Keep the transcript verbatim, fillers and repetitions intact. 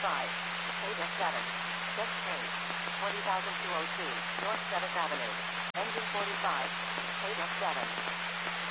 forty-five. Table seven. Just change. twenty thousand two oh two, North seventh Avenue. Engine forty-five. Table seven.